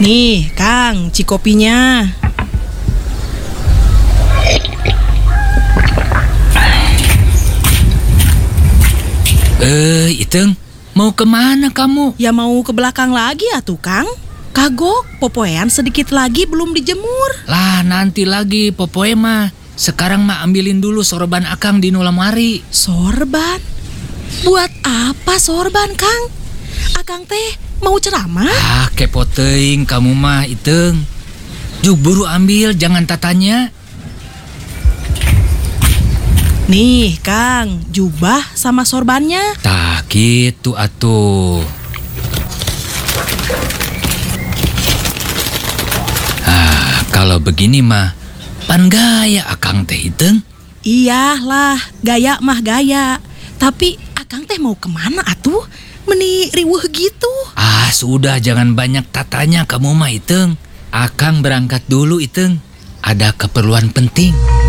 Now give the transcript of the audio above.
Nih, Kang, cikopinya. Iteng, mau kemana kamu? Ya mau ke belakang lagi atuh, Kang. Kagok, popoean sedikit lagi belum dijemur. Lah, nanti lagi popoe mah. Sekarang mah ambilin dulu sorban akang di nu lemari. Sorban? Buat apa sorban, Kang? Akang teh mau ceramah? Kepo teuing kamu mah, Iteng. Juk buru ambil, jangan tatanya. Nih, Kang, jubah sama sorbannya. Tah gitu atuh. Kalau begini mah pan gaya akang teh, Iteng. Iyalah, gaya mah gaya. Tapi Akang teh mau kemana atuh? Meni riweuh gitu. Sudah jangan banyak tatanya kamu mah, Iteng. Akang berangkat dulu, Iteng. Ada keperluan penting.